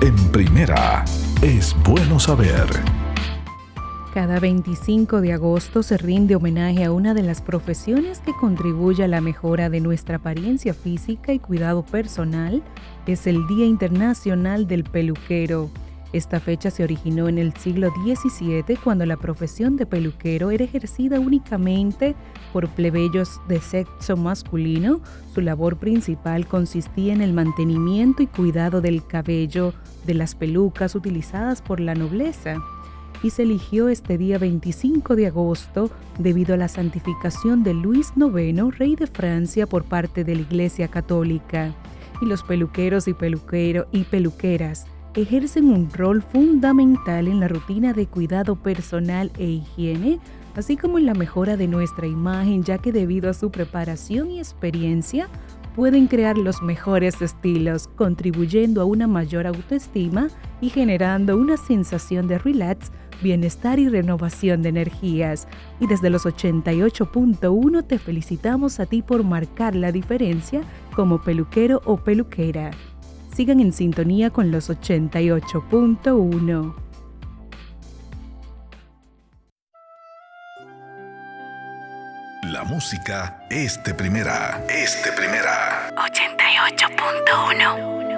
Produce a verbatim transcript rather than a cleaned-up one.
En Primera, es bueno saber. Cada veinticinco de agosto se rinde homenaje a una de las profesiones que contribuye a la mejora de nuestra apariencia física y cuidado personal. Es el Día Internacional del Peluquero. Esta fecha se originó en el siglo diecisiete, cuando la profesión de peluquero era ejercida únicamente por plebeyos de sexo masculino. Su labor principal consistía en el mantenimiento y cuidado del cabello, de las pelucas utilizadas por la nobleza. Y se eligió este día veinticinco de agosto debido a la santificación de Luis noveno, rey de Francia, por parte de la Iglesia Católica. Y los peluqueros y, peluquero y peluqueras ejercen un rol fundamental en la rutina de cuidado personal e higiene, así como en la mejora de nuestra imagen, ya que debido a su preparación y experiencia pueden crear los mejores estilos, contribuyendo a una mayor autoestima y generando una sensación de relax, bienestar y renovación de energías. Y desde los ochenta y ocho punto uno te felicitamos a ti por marcar la diferencia como peluquero o peluquera. Sigan en sintonía con los ochenta y ocho punto uno. La música es de Primera. Es de Primera. ochenta y ocho punto uno.